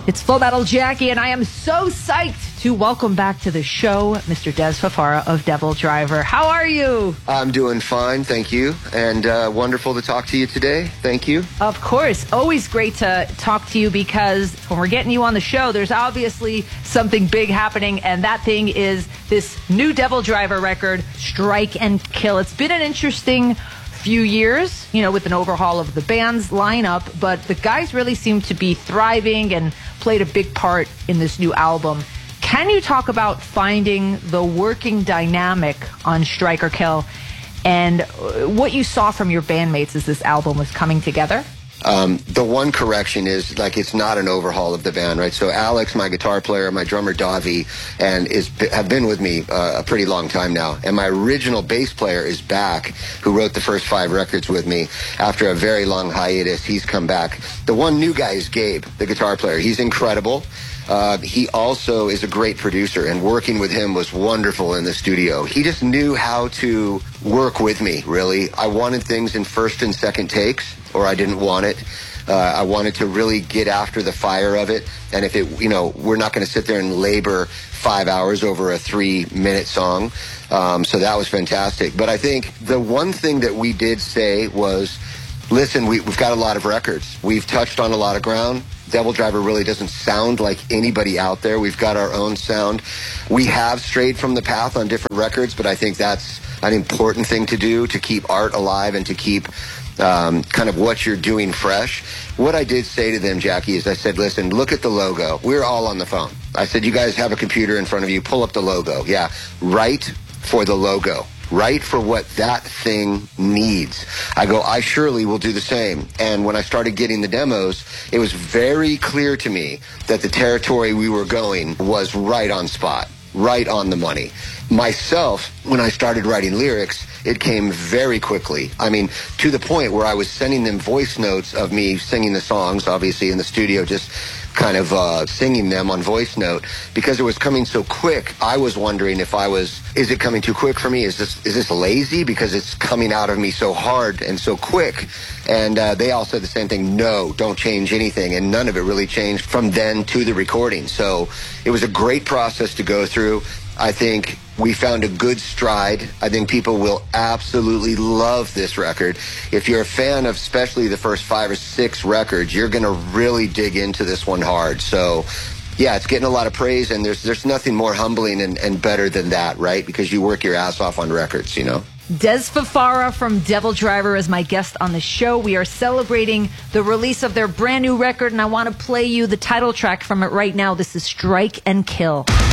It's Full Metal Jackie, and I am so psyched to welcome back to the show Mr. Des Fafara of Devil Driver. How are you? I'm doing fine, thank you, and wonderful to talk to you today. Thank you. Of course. Always great to talk to you because when we're getting you on the show, there's obviously something big happening, and that thing is this new Devil Driver record, Strike and Kill. It's been an interesting few years, with an overhaul of the band's lineup, but the guys really seem to be thriving and played a big part in this new album. Can you talk about finding the working dynamic on Strike or Kill and what you saw from your bandmates as this album was coming together? The one correction is, it's not an overhaul of the band, right? So Alex, my guitar player, my drummer Davi, have been with me a pretty long time now. And my original bass player is back, who wrote the first 5 records with me. After a very long hiatus, he's come back. The one new guy is Gabe, the guitar player. He's incredible. He also is a great producer, and working with him was wonderful in the studio. He just knew how to work with me, really. I wanted things in first and second takes, or I didn't want it. I wanted to really get after the fire of it. And if it, we're not going to sit there and labor 5 hours over a 3-minute song. So that was fantastic. But I think the one thing that we did say was, listen, we've got a lot of records. We've touched on a lot of ground. Devil Driver really doesn't sound like anybody out there. We've got our own sound. We have strayed from the path on different records, but I think that's an important thing to do, to keep art alive and to keep kind of what you're doing fresh. What I did say to them, Jackie, is I said, listen, look at the logo. We're all on the phone. I said, you guys have a computer in front of you. Pull up the logo. Yeah, write for the logo. Write for what that thing needs. I go, I surely will do the same. And when I started getting the demos, it was very clear to me that the territory we were going was right on spot, right on the money. Myself, when I started writing lyrics, it came very quickly. I mean, to the point where I was sending them voice notes of me singing the songs, obviously in the studio, just kind of singing them on voice note. Because it was coming so quick, I was wondering if is it coming too quick for me? Is this lazy? Because it's coming out of me so hard and so quick. And they all said the same thing, no, don't change anything. And none of it really changed from then to the recording. So it was a great process to go through. I think we found a good stride. I think people will absolutely love this record. If you're a fan of especially the first 5 or 6 records, you're going to really dig into this one hard. So, yeah, it's getting a lot of praise, and there's nothing more humbling and better than that, right? Because you work your ass off on records, Des Fafara from Devil Driver is my guest on the show. We are celebrating the release of their brand new record, and I want to play you the title track from it right now. This is Strike and Kill.